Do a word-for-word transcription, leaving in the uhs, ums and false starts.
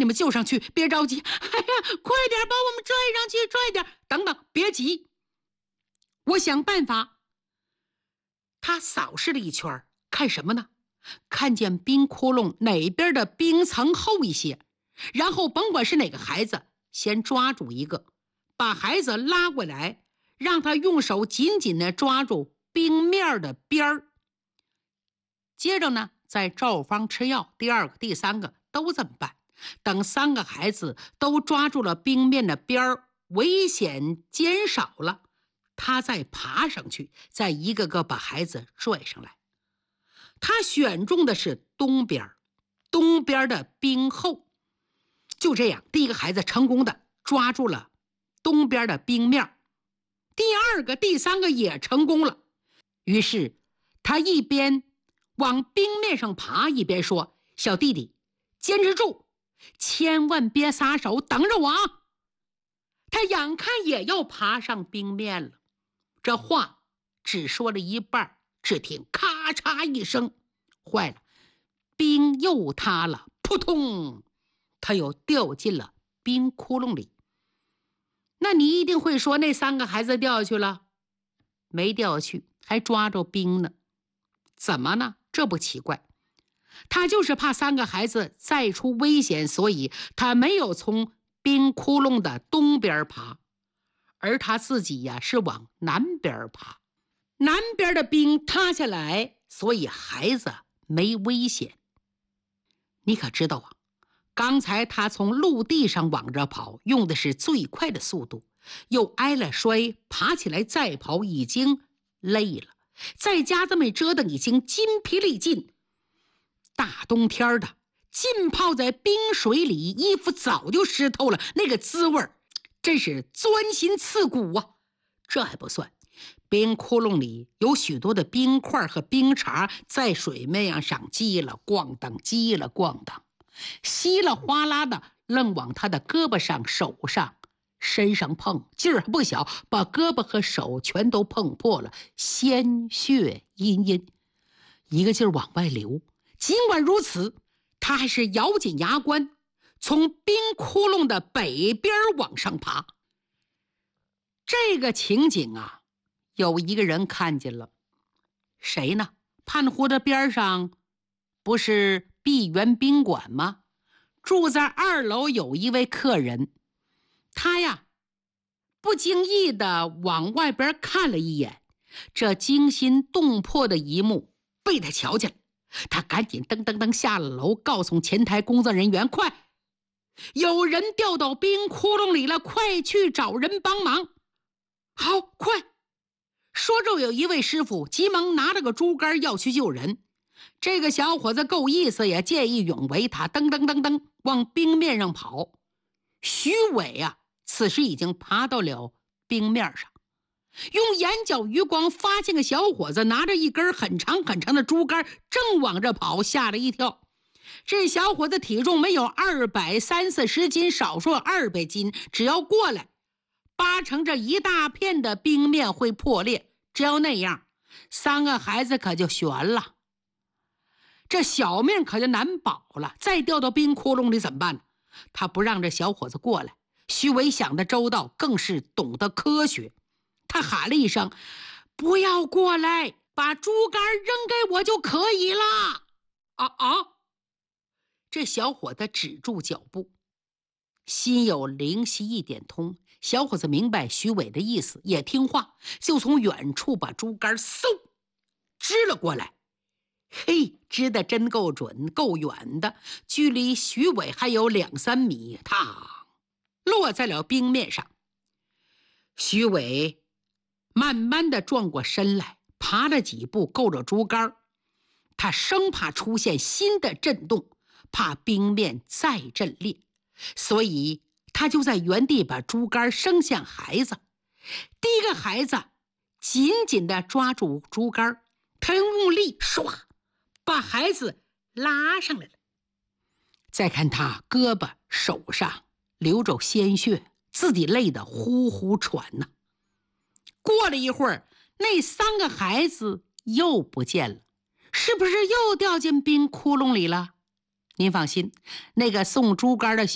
们救上去，别着急。哎呀，快点把我们拽上去，拽点！等等，别急，我想办法。他扫视了一圈，看什么呢？看见冰窟窿哪边的冰层厚一些，然后甭管是哪个孩子，先抓住一个，把孩子拉过来，让他用手紧紧地抓住冰面的边儿。接着呢，再照方吃药，第二个、第三个都这么办。等三个孩子都抓住了冰面的边儿，危险减少了，他再爬上去，再一个个把孩子拽上来。他选中的是东边，东边的冰厚。就这样，第一个孩子成功的抓住了东边的冰面，第二个、第三个也成功了。于是他一边往冰面上爬，一边说：“小弟弟，坚持住，千万别撒手，等着我啊！”他眼看也要爬上冰面了，这话只说了一半，只听咔嚓一声，坏了，冰又塌了，扑通，他又掉进了冰窟窿里。那你一定会说，那三个孩子掉下去了？没掉下去，还抓着冰呢。怎么呢？这不奇怪，他就是怕三个孩子再出危险，所以他没有从冰窟窿的东边爬，而他自己呀是往南边爬。南边的冰塌下来，所以孩子没危险。你可知道啊，刚才他从陆地上往这跑，用的是最快的速度，又挨了摔，爬起来再跑已经累了，在家这么折腾已经筋疲力尽。大冬天的浸泡在冰水里，衣服早就湿透了，那个滋味真是钻心刺骨啊。这还不算，冰窟窿里有许多的冰块和冰碴在水面上叽了咣当，叽了咣当，稀了哗啦的愣往他的胳膊上、手上、身上碰，劲儿还不小，把胳膊和手全都碰破了，鲜血殷殷，一个劲儿往外流。尽管如此，他还是咬紧牙关，从冰窟窿的北边往上爬。这个情景啊，有一个人看见了。谁呢？畔湖的边上不是碧园宾馆吗？住在二楼有一位客人，他呀不经意地往外边看了一眼，这惊心动魄的一幕被他瞧见了。他赶紧噔噔噔下了楼，告诉前台工作人员：“快，有人掉到冰窟窿里了，快去找人帮忙！”好，快！说着，有一位师傅急忙拿了个竹竿要去救人。这个小伙子够意思，也见义勇为，他噔噔噔噔往冰面上跑。徐伟啊，此时已经爬到了冰面上，用眼角余光发现个小伙子拿着一根很长很长的竹竿，正往这跑，吓了一跳。这小伙子体重没有二百三四十斤，少说二百斤，只要过来，八成这一大片的冰面会破裂。只要那样，三个孩子可就悬了，这小命可就难保了。再掉到冰窟窿里怎么办呢？他不让这小伙子过来。徐伟想得周到，更是懂得科学。他喊了一声：“不要过来，把竹竿扔给我就可以了。”啊啊！这小伙子止住脚步，心有灵犀一点通。小伙子明白徐伟的意思，也听话，就从远处把竹竿嗖支了过来。嘿，支得真够准，够远的，距离徐伟还有两三米，嘡，落在了冰面上。徐伟慢慢地转过身来，爬了几步，够着竹竿，他生怕出现新的震动，怕冰面再震裂，所以他就在原地把竹竿伸向孩子。第一个孩子紧紧地抓住竹竿，他用力唰把孩子拉上来了。再看他胳膊手上流着鲜血，自己累得呼呼喘呢。过了一会儿，那三个孩子又不见了，是不是又掉进冰窟窿里了？您放心，那个送竹竿的小